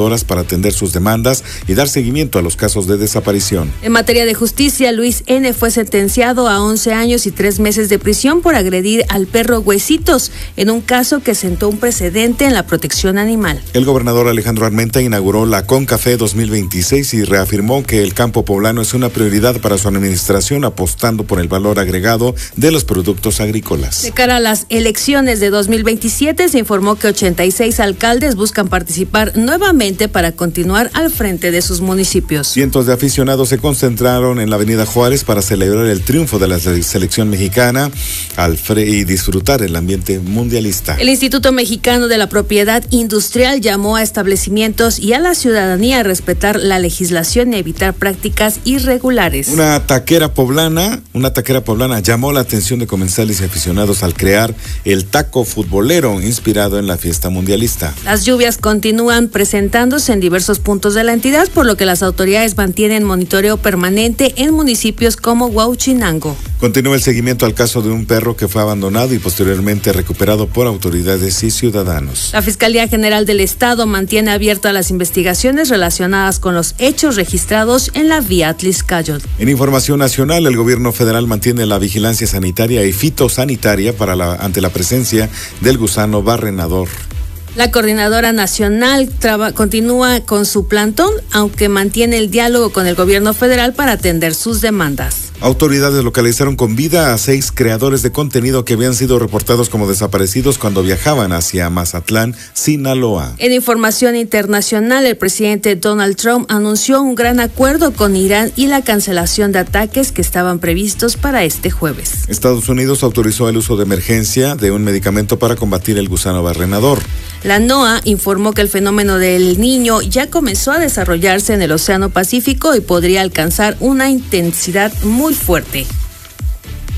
investigadoras para atender sus demandas y dar seguimiento a los casos de desaparición. En materia de justicia, Luis N. fue sentenciado a 11 años y 3 meses de prisión por agredir al perro Huesitos, en un caso que sentó un precedente en la protección animal. El gobernador Alejandro Armenta inauguró la CONCAFE 2026 y reafirmó que el campo poblano es una prioridad para su administración, apostando por el valor agregado de los productos agrícolas. De cara a las elecciones de 2027, se informó que 86 alcaldes buscan participar nuevamente para continuar al frente de sus municipios. Cientos de aficionados se concentraron en la Avenida Juárez para celebrar el triunfo de la selección mexicana y disfrutar el ambiente mundialista. El Instituto Mexicano de la Propiedad Industrial llamó a establecimientos y a la ciudadanía a respetar la legislación y evitar prácticas irregulares. Una taquera poblana llamó la atención de comensales y aficionados al crear el taco futbolero inspirado en la fiesta mundialista. Las lluvias continúan presentándose en diversos puntos de la entidad, por lo que las autoridades mantienen monitoreo permanente en municipios como Huauchinango. Continúa el seguimiento al caso de un perro que fue abandonado y posteriormente recuperado por autoridades y ciudadanos. La Fiscalía General del Estado mantiene abiertas las investigaciones relacionadas con los hechos registrados en la vía Atlixcáyotl. En información nacional, el gobierno federal mantiene la vigilancia sanitaria y fitosanitaria ante la presencia del gusano barrenador. La Coordinadora Nacional continúa con su plantón, aunque mantiene el diálogo con el gobierno federal para atender sus demandas. Autoridades localizaron con vida a 6 creadores de contenido que habían sido reportados como desaparecidos cuando viajaban hacia Mazatlán, Sinaloa. En información internacional, el presidente Donald Trump anunció un gran acuerdo con Irán y la cancelación de ataques que estaban previstos para este jueves. Estados Unidos autorizó el uso de emergencia de un medicamento para combatir el gusano barrenador. La NOAA informó que el fenómeno del Niño ya comenzó a desarrollarse en el Océano Pacífico y podría alcanzar una intensidad muy fuerte.